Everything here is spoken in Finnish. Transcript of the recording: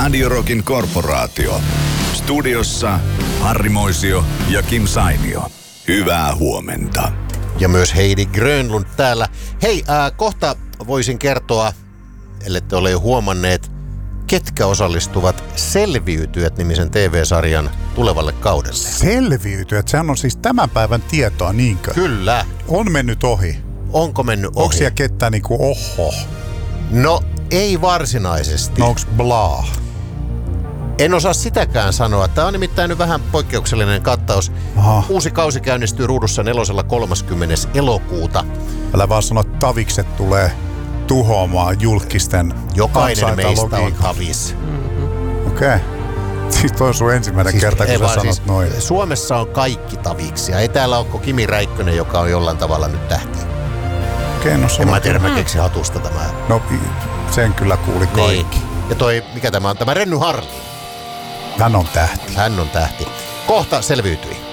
Radio Rockin korporaatio. Studiossa Harri Moisio ja Kim Sainio. Hyvää huomenta. Ja myös Heidi Grönlund täällä. Hei, kohta voisin kertoa, ellette ole jo huomanneet, ketkä osallistuvat Selviytyjät-nimisen TV-sarjan tulevalle kaudelle. Selviytyjät? Sehän on siis tämän päivän tietoa, niinkö? Kyllä. On mennyt ohi. Onko mennyt ohi? Onko siellä ketään niinku oho? No, ei varsinaisesti. No onks blaa? En osaa sitäkään sanoa. Tämä on nimittäin nyt vähän poikkeuksellinen kattaus. Aha. Uusi kausi käynnistyy Ruudussa 4. 30. elokuuta. Älä vaan sano, että tavikset tulee tuhoamaan julkisten. Jokainen meistä on tavis. Okei. Siis toi on sun ensimmäinen kerta, kun sä sanot noin. Suomessa on kaikki taviksia. Ei täällä ole Kimi Räikkönen, joka on jollain tavalla nyt tähti. Okei, no en mä tiedä, mä keksin hatusta tämä. No, sen kyllä kuuli kaikki. Niin. Ja mikä tämä on? Tämä Renny Harlin. Hän on tähti. Hän on tähti. Kohta selviytyi.